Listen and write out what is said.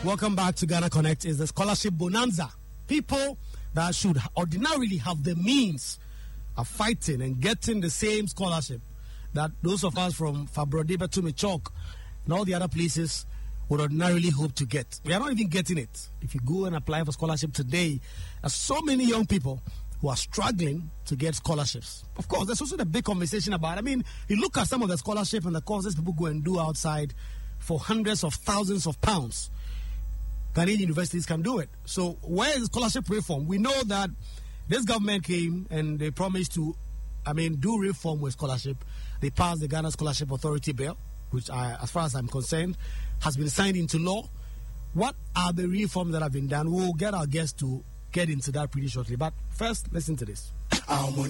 Welcome back to Ghana Connect. Is the scholarship bonanza. People that should ordinarily have the means are fighting and getting the same scholarship that those of us from Fabrodebe to Mechok and all the other places would ordinarily hope to get. We are not even getting it. If you go and apply for scholarship today, there's so many young people who are struggling to get scholarships. Of course, there's also the big conversation about, you look at some of the scholarship and the courses people go and do outside for hundreds of thousands of pounds. Ghanaian universities can do it. So where is scholarship reform? We know that this government came and they promised to, do reform with scholarship. They passed the Ghana Scholarship Authority Bill, which, as far as I'm concerned, has been signed into law. What are the reforms that have been done? We'll get our guests to get into that pretty shortly. But first, listen to this.